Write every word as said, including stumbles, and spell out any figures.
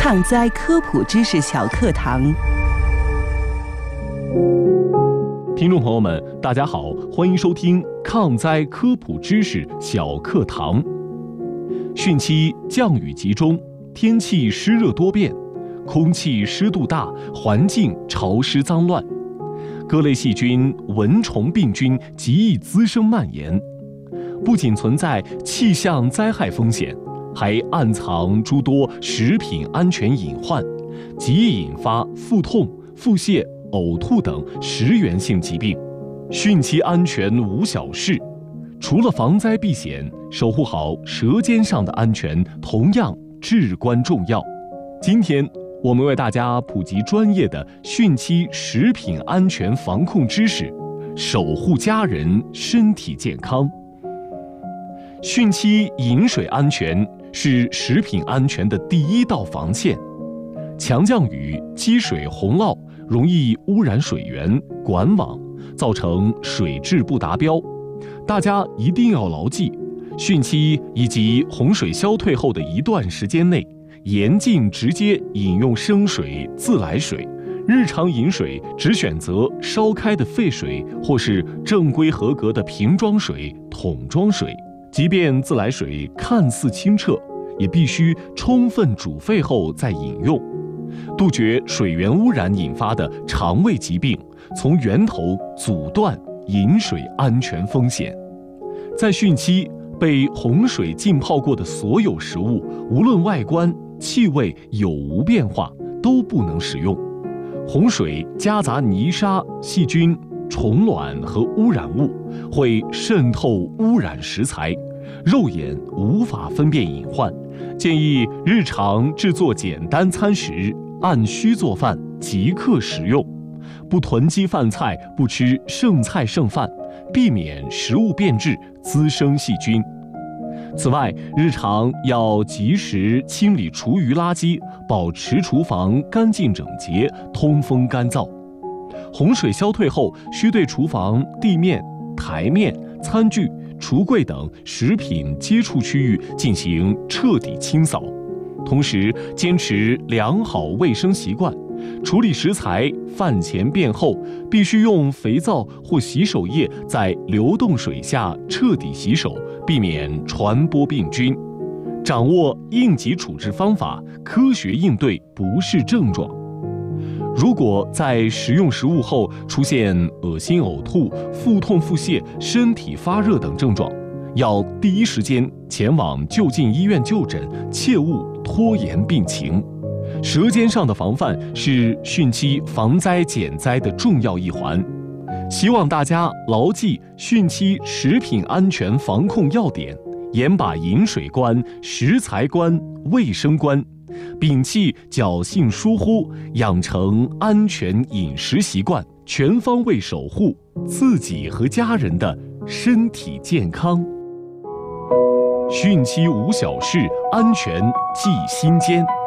抗灾科普知识小课堂。 听众朋友们，大家好，欢迎收听抗灾科普知识小课堂。汛期降雨集中，天气湿热多变，空气湿度大，环境潮湿脏乱，各类细菌、蚊虫、病菌极易滋生蔓延，不仅存在气象灾害风险，还暗藏诸多食品安全隐患，极易引发腹痛、腹泻、呕吐等食源性疾病。汛期安全无小事，除了防灾避险，守护好舌尖上的安全同样至关重要。今天我们为大家普及专业的汛期食品安全防控知识，守护家人身体健康。汛期饮水安全是食品安全的第一道防线。强降雨、积水、洪涝容易污染水源、管网，造成水质不达标。大家一定要牢记，汛期以及洪水消退后的一段时间内，严禁直接饮用生水、自来水，日常饮水只选择烧开的沸水或是正规合格的瓶装水、桶装水。即便自来水看似清澈，也必须充分煮沸后再饮用，杜绝水源污染引发的肠胃疾病，从源头阻断饮水安全风险。在汛期，被洪水浸泡过的所有食物，无论外观、气味有无变化，都不能食用。洪水夹杂泥沙、细菌、虫卵和污染物，会渗透污染食材，肉眼无法分辨隐患。建议日常制作简单餐食，按需做饭，即刻食用，不囤积饭菜，不吃剩菜剩饭，避免食物变质滋生细菌。此外，日常要及时清理厨余垃圾，保持厨房干净整洁、通风干燥。洪水消退后，需对厨房、地面、台面、餐具、橱柜等食品接触区域进行彻底清扫，同时坚持良好卫生习惯。处理食材饭前便后，必须用肥皂或洗手液在流动水下彻底洗手，避免传播病菌。掌握应急处置方法，科学应对不适症状。如果在食用食物后出现恶心、呕吐、腹痛、腹泻、身体发热等症状，要第一时间前往就近医院就诊，切勿拖延病情。舌尖上的防范是汛期防灾减灾的重要一环，希望大家牢记汛期食品安全防控要点，严把饮水关、食材关、卫生关，摒弃侥幸疏忽，养成安全饮食习惯，全方位守护自己和家人的身体健康。汛期无小事，安全记心间。